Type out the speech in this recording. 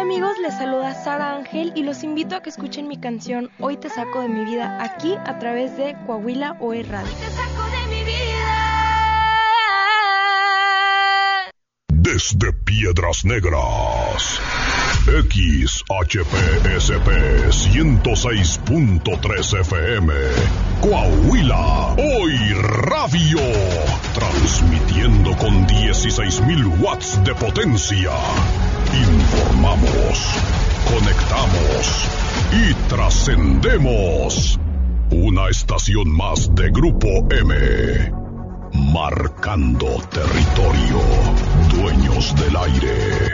Hola amigos, les saluda Sara Ángel y los invito a que escuchen mi canción Hoy te saco de mi vida aquí a través de Coahuila OE Radio. Hoy te saco de mi vida. Desde Piedras Negras, XHPSP 106.3 FM, Coahuila, hoy radio, transmitiendo con 16,000 watts de potencia. Informamos, conectamos y trascendemos. Una estación más de Grupo M. Marcando territorio, dueños del aire.